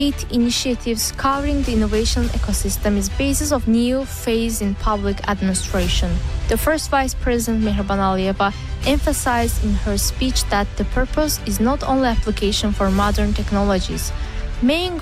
initiatives covering the innovation ecosystem is basis of new phase in public administration. The first Vice President Mehriban Aliyeva emphasized in her speech that the purpose is not only application for modern technologies. Main